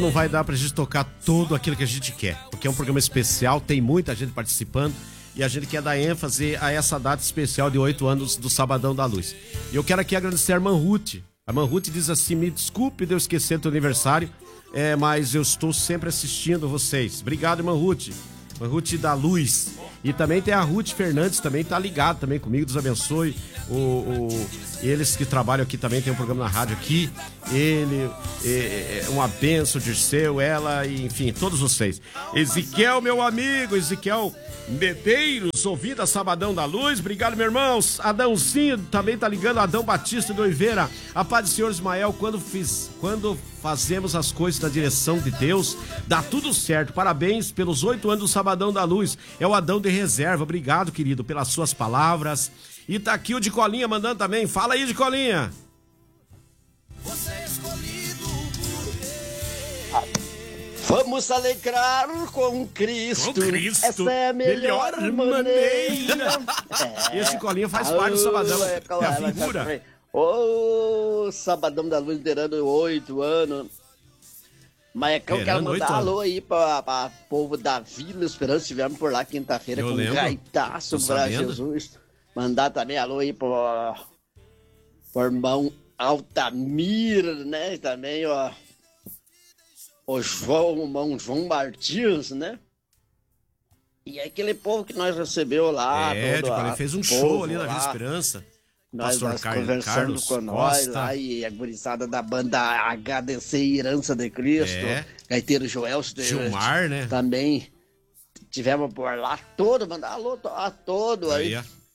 Não vai dar pra gente tocar tudo aquilo que a gente quer, porque é um programa especial, tem muita gente participando e a gente quer dar ênfase a essa data especial de 8 anos do Sabadão da Luz. E eu quero aqui agradecer a irmã Ruth. A irmã Ruth diz assim: me desculpe de eu esquecer do teu aniversário, mas eu estou sempre assistindo vocês. Obrigado, irmã Ruth. Irmã Ruth da Luz. E também tem a Ruth Fernandes, também tá ligado também comigo, Deus abençoe. Eles que trabalham aqui também, tem um programa na rádio aqui. Ele, uma benção, Dirceu, ela, e, enfim, todos vocês. Ezequiel, meu amigo, Ezequiel Medeiros, ouvindo a Sabadão da Luz. Obrigado, meus irmãos. Adãozinho também tá ligando, Adão Batista de Oliveira. A paz do Senhor Ismael, quando fazemos as coisas na direção de Deus, dá tudo certo. Parabéns pelos 8 anos do Sabadão da Luz. É o Adão de Reserva. Obrigado, querido, pelas suas palavras. E tá aqui o de Colinha mandando também. Fala aí, de Colinha. Você é escolhido por Deus. Vamos alegrar com Cristo. Com Cristo. Essa é a melhor maneira. Esse Colinha faz parte do Sabadão. É a figura. Ô, Sabadão da Luz liderando 8 anos. Maicão, quero mandar alô aí pra povo da Vila Esperança. Estivemos por lá quinta-feira com um gaitaço pra Jesus. Mandar também alô aí pro irmão Altamir, né? E também, ó, o irmão João Martins, né? E aquele povo que nós recebeu lá. Ele fez um show ali na Vila Esperança. Nós conversando Carlos com nós lá, e a gurizada da banda HDC Herança de Cristo, gaiteiro Joel Gilmar, né? Também tivemos por lá todo, mandar alô a todo aí.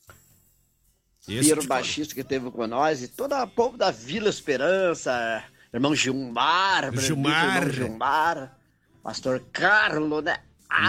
Piro baixista que teve com nós e todo o povo da Vila Esperança, irmão Gilmar, pastor Carlos, né?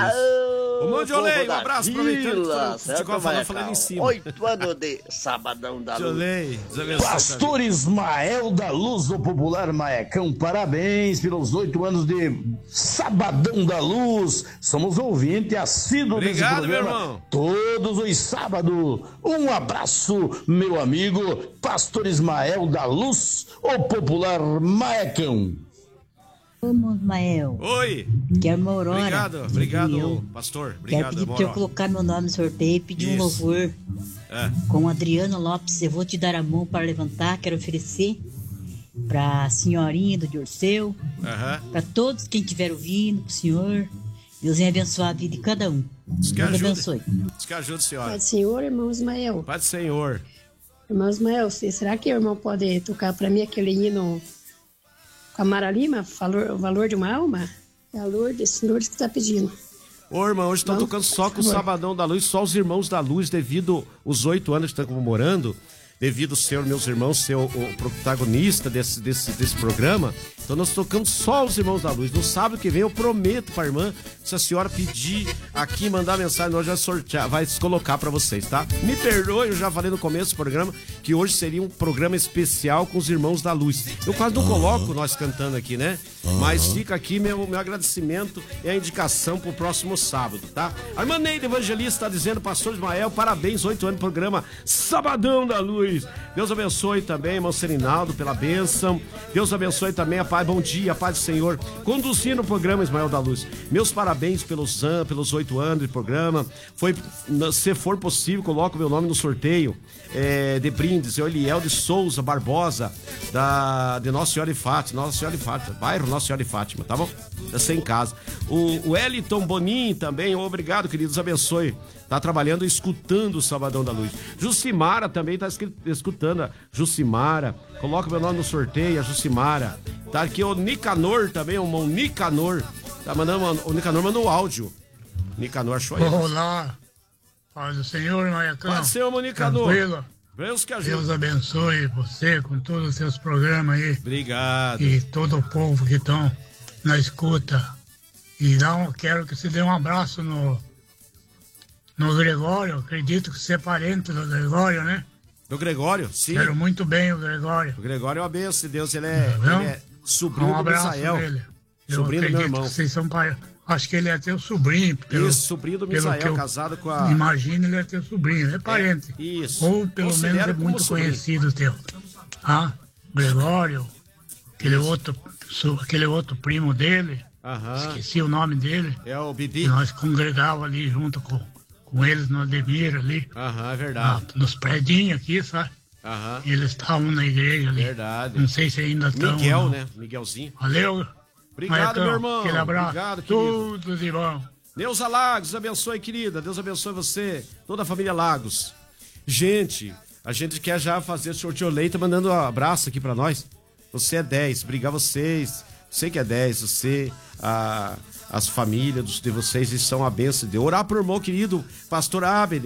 Ô, Mão de Olei, um abraço, aproveitando que falando em cima. 8 anos de Sabadão da Luz. Pastor Ismael da Luz do Popular Maicão, parabéns pelos 8 anos de Sabadão da Luz. Somos ouvintes assíduos desse programa, meu irmão, todos os sábados. Um abraço, meu amigo Pastor Ismael da Luz, o Popular Maicão. Ô, Ismael. Oi. Quero uma aurora. Obrigado, pastor. Obrigado, quero pedir pra eu colocar meu nome no sorteio e pedir um louvor. Com Adriano Lopes, eu vou te dar a mão para levantar. Quero oferecer pra senhorinha do Dirceu, pra todos quem estiver ouvindo, pro senhor. Deus venha abençoar a vida de cada um. Deus abençoe. Deus que ajude, senhora. Pai do Senhor, irmão Ismael. Pai do Senhor. Irmão Ismael, será que o irmão pode tocar pra mim aquele hino com a Mara Lima, o valor de uma alma? É a Lourdes que está pedindo. Ô, irmão, hoje estão tocando só com o Sabadão da Luz, só os irmãos da Luz, devido os 8 anos que estão comemorando, devido ser, meus irmãos, ser o protagonista desse programa. Então nós tocamos só os irmãos da Luz. No sábado que vem eu prometo pra irmã, se a senhora pedir aqui, mandar mensagem, nós já sortear, vai colocar pra vocês, tá? Me perdoe, eu já falei no começo do programa que hoje seria um programa especial com os irmãos da Luz. Eu quase não coloco nós cantando aqui, né? Mas fica aqui meu agradecimento e a indicação pro próximo sábado, tá? A irmã Neide Evangelista tá dizendo: pastor Ismael, parabéns, 8 anos do programa Sabadão da Luz. Deus abençoe também, irmão Serinaldo, pela bênção. Deus abençoe também a paz, bom dia, a paz do Senhor. Conduzindo o programa Ismael da Luz. Meus parabéns pelos 8 anos de programa. Se for possível, coloco meu nome no sorteio de brindes. Eu, Eliel de Souza Barbosa, de Nossa Senhora de Fátima, bairro Nossa Senhora de Fátima, tá bom? Você em casa. O Eliton Bonin também, obrigado, queridos, abençoe. Tá trabalhando e escutando o Sabadão da Luz. Jucimara também tá escutando. Jucimara, coloca meu nome no sorteio, a Jucimara. Tá aqui o Nicanor também, o Nicanor. Tá mandando, o Nicanor mandou o áudio. Nicanor achou aí. Olá, paz do Senhor, Maicão. Paz do Senhor, Nicanor. Tranquilo. Deus que ajude. Deus abençoe você com todos os seus programas aí. Obrigado. E todo o povo que estão na escuta. E quero que você dê um abraço no Gregório. Acredito que você é parente do Gregório, né? Do Gregório, sim. Quero muito bem o Gregório. O Gregório é uma benção de Deus, ele é sobrinho do Misael. Dele. Sobrinho do meu irmão. Que vocês são pai. Acho que ele é teu sobrinho. Isso, sobrinho do Misael, casado com a... Imagina, ele é teu sobrinho, é parente. Isso. Ou pelo menos é muito conhecido teu. Gregório, aquele outro aquele outro primo dele, esqueci o nome dele. É o Bibi. Nós congregávamos ali junto com eles no Ademir ali. É verdade. Nos predinhos aqui, sabe? Eles estavam na igreja ali. Verdade. Não sei se ainda estão. Miguel, né? Miguelzinho. Valeu. Obrigado, meu irmão. Aquele abraço. Obrigado, querido. Tudo de bom. Neuza Lagos, abençoe, querida. Deus abençoe você. Toda a família Lagos. Gente, a gente quer já fazer sorteio leite, mandando um abraço aqui pra nós. Você é 10. Obrigado a vocês. Você que é 10. Você, as famílias de vocês, eles são a bênção de Deus. Orar pro irmão querido, pastor Abel.